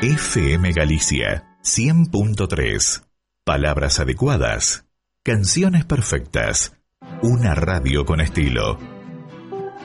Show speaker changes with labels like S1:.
S1: FM Galicia 100.3. Palabras adecuadas, canciones perfectas, una radio con estilo.